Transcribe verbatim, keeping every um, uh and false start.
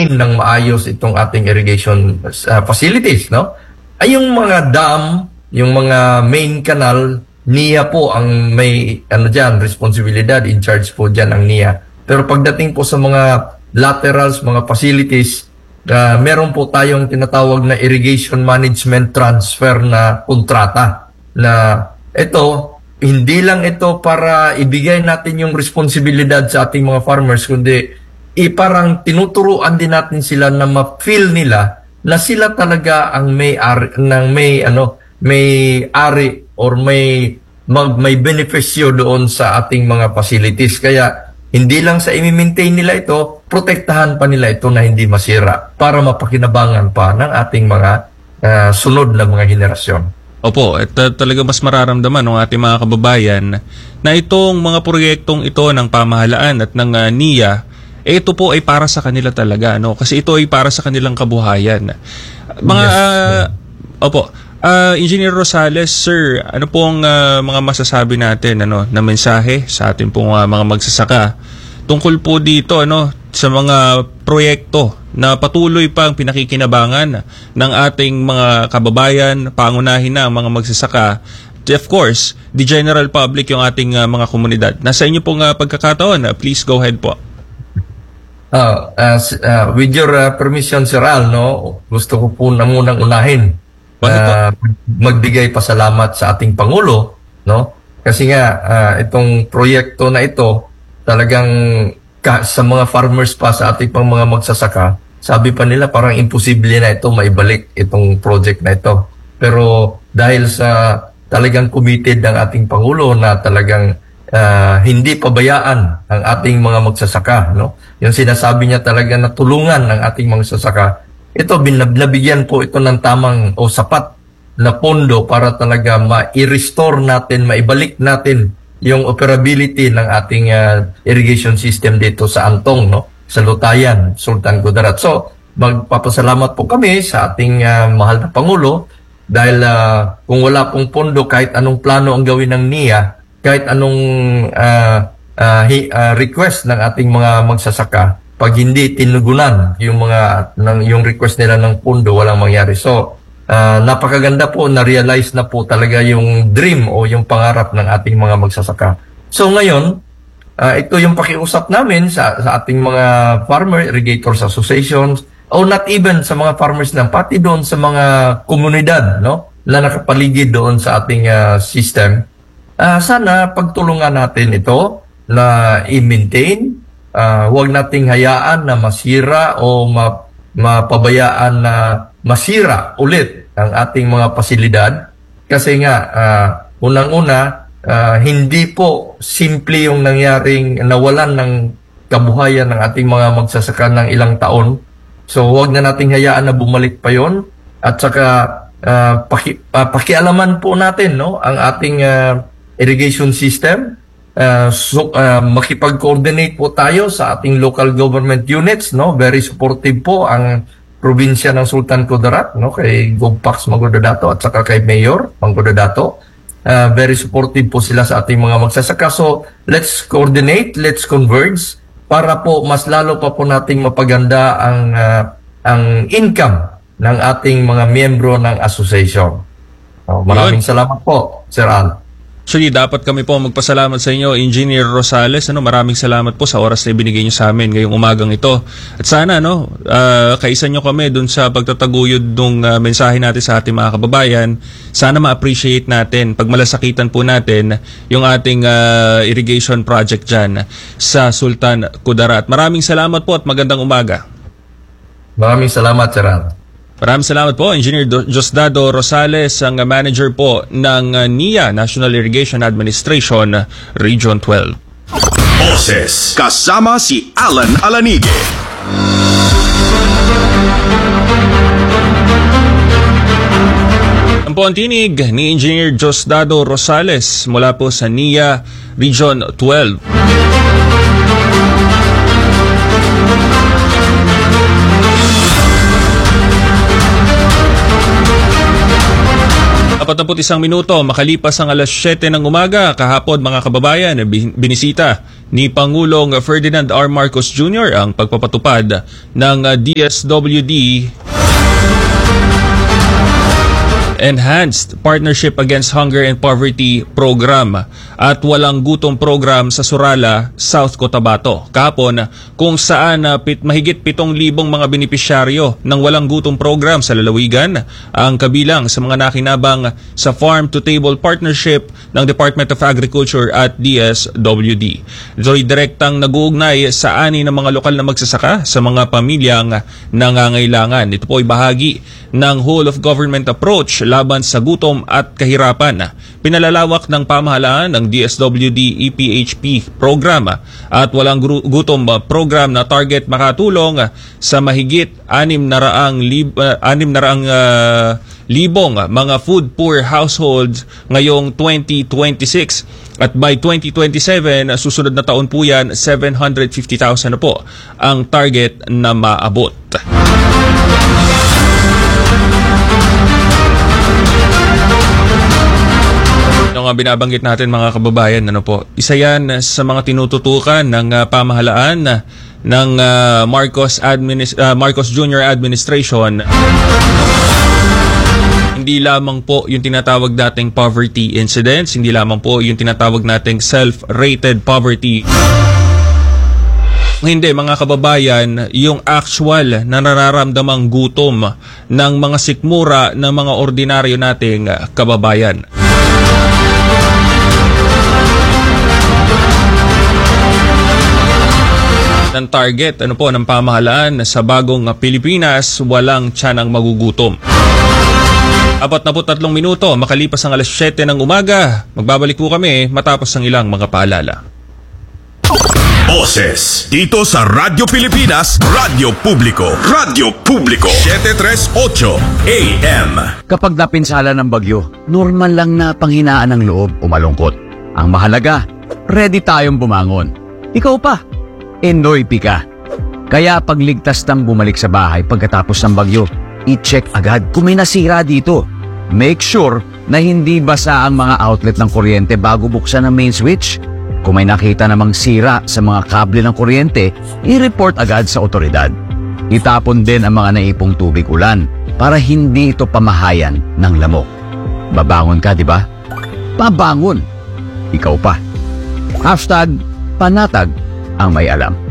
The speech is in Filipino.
maintain ng maayos itong ating irrigation uh, facilities, no? Ay yung mga dam, yung mga main canal, N I A po ang may ano diyan, responsibilidad, in charge po diyan ang N I A. Pero pagdating po sa mga laterals, mga facilities, uh, meron po tayong tinatawag na irrigation management transfer na kontrata na ito, hindi lang ito para ibigay natin yung responsibilidad sa ating mga farmers, kundi iparang tinuturuan din natin sila na ma-feel nila na sila talaga ang may ari, ng may ano, may ari or may mag, may benepisyo doon sa ating mga facilities. Kaya hindi lang sa i-maintain nila ito, protektahan pa nila ito na hindi masira para mapakinabangan pa ng ating mga uh, sunod na mga henerasyon. Opo, at uh, talaga mas mararamdaman ng ating mga kababayan na itong mga proyektong ito ng pamahalaan at ng uh, N I A, eh, ito po ay para sa kanila talaga, no? Kasi ito ay para sa kanilang kabuhayan. Mga, yes. uh, opo, uh, Engineer Rosales, sir, ano pong uh, mga masasabi natin ano, na mensahe sa ating pong uh, mga magsasaka tungkol po dito ano, sa mga proyekto na patuloy pang pinakikinabangan ng ating mga kababayan, pangunahin na ang mga magsasaka, of course, the general public, yung ating uh, mga komunidad. Nasa inyo pong uh, pagkakataon, uh, please go ahead po. Uh, uh, uh, with your uh, permission, Sir Al, no, gusto ko po na munang unahin uh, magbigay pasalamat sa ating Pangulo, no? Kasi nga, uh, itong proyekto na ito, talagang ka, sa mga farmers pa, sa ating pang mga magsasaka, sabi pa nila parang imposible na ito maibalik itong project na ito. Pero dahil sa talagang committed ng ating Pangulo na talagang uh, hindi pabayaan ang ating mga magsasaka, no? Yung sinasabi niya talaga na tulungan ng ating mga magsasaka, ito binabigyan po ito ng tamang o sapat na pondo para talaga ma-restore natin, maibalik natin yung operability ng ating uh, irrigation system dito sa Antong, no? Sa Lutayan, Sultan Kudarat. So, magpapasalamat po kami sa ating uh, mahal na Pangulo dahil uh, kung wala pong pondo, kahit anong plano ang gawin ng N I A, kahit anong uh, uh, hi, uh, request ng ating mga magsasaka, pag hindi tinugunan yung mga ng, yung request nila ng pondo, walang mangyari. So, uh, napakaganda po, na-realize na po talaga yung dream o yung pangarap ng ating mga magsasaka. So, ngayon, Uh, ito yung pakiusap namin sa, sa ating mga farmer irrigators associations o not even sa mga farmers lang, pati doon sa mga komunidad, no, na nakapaligid doon sa ating uh, system. Uh, sana pagtulungan natin ito na i-maintain, uh, huwag nating hayaan na masira o ma, mapabayaan na masira ulit ang ating mga pasilidad kasi nga uh, unang-una Uh, hindi po simple yung nangyaring nawalan ng kabuhayan ng ating mga magsasaka ng ilang taon. So huwag na nating hayaan na bumalik pa yon at saka uh, paki, uh, pakialaman po natin, no, ang ating uh, irrigation system. Uh, so, uh, makipag-coordinate po tayo sa ating local government units, no. Very supportive po ang probinsya ng Sultan Kudarat, no, kay Gov.Pax Magudadato at saka kay Mayor Magudadato. Uh, very supportive po sila sa ating mga magsasaka. So, let's coordinate, let's converge para po mas lalo pa po nating mapaganda ang uh, ang income ng ating mga miyembro ng association. So, maraming Yun. salamat po, Sir Al. Actually, dapat kami po magpasalamat sa inyo, Engineer Rosales. Ano, maraming salamat po sa oras na ibinigay niyo sa amin ngayong umagang ito. At sana, no, uh, kaisa niyo kami dun sa pagtataguyod ng uh, mensahe natin sa ating mga kababayan. Sana ma-appreciate natin, pagmalasakitan po natin yung ating uh, irrigation project dyan sa Sultan Kudarat. Maraming salamat po at magandang umaga. Maraming salamat, Sir Al. Maraming salamat po, Engineer Diosdado Rosales, ang manager po ng N I A, National Irrigation Administration, Region twelve. Boses kasama si Alan Alanige. Ang po ang tinig ni Engineer Diosdado Rosales mula po sa N I A, Region twelve. apat na put isang minuto, makalipas ang alas siyete ng umaga, kahapon mga kababayan, binisita ni Pangulong Ferdinand R. Marcos Junior ang pagpapatupad ng uh, D S W D Enhanced Partnership Against Hunger and Poverty Program at Walang Gutom Program sa Surala, South Cotabato. Kahapon, kung saan uh, pit, mahigit pitong libong mga benepisyaryo ng Walang Gutom Program sa lalawigan ang kabilang sa mga nakinabang sa Farm to Table Partnership ng Department of Agriculture at D S W D. Ito'y direktang nag-uugnay sa ani ng mga lokal na magsasaka sa mga pamilyang nangangailangan. Ito po ay bahagi ng whole of government approach laban sa gutom at kahirapan. Pinalalawak ng pamahalaan ng D S W D E P H P program at Walang Gutom program na target makatulong sa mahigit anim na raang lib, uh, anim na raang uh, libong mga food poor households ngayong twenty twenty-six. At by twenty twenty-seven, susunod na taon po yan, seven hundred fifty thousand na po ang target na maabot. Yung nga binabanggit natin mga kababayan, ano po, isa yan sa mga tinututukan ng uh, pamahalaan uh, ng uh, Marcos, Administ- uh, Marcos Junior Administration. Hindi lamang po yung tinatawag nating poverty incidence, hindi lamang po yung tinatawag nating self-rated poverty. Hindi, mga kababayan, yung actual na nararamdamang gutom ng mga sikmura ng mga ordinaryo nating kababayan. Ng target ano po ng pamahalaan sa bagong Pilipinas, walang tiyanang magugutom. Apat na po tatlong minuto makalipas ang alas siyete ng umaga. Magbabalik po kami matapos ang ilang mga paalala. Boses dito sa Radyo Pilipinas, Radyo Publiko, Radyo Publiko, seven thirty-eight A M. Kapag napinsala ng bagyo, normal lang na panghinaan ng loob o malungkot. Ang mahalaga, ready tayong bumangon. Ikaw pa, Enoy Pika. Kaya pagligtas ng bumalik sa bahay pagkatapos ng bagyo, i-check agad kung may nasira dito. Make sure na hindi basa ang mga outlet ng kuryente bago buksan ang main switch. Kung may nakita namang sira sa mga kable ng kuryente, i-report agad sa otoridad. Itapon din ang mga naipong tubig ulan para hindi ito pamahayan ng lamok. Babangon ka, di ba? Pabangon. Ikaw pa. Hashtag panatag ang may alam.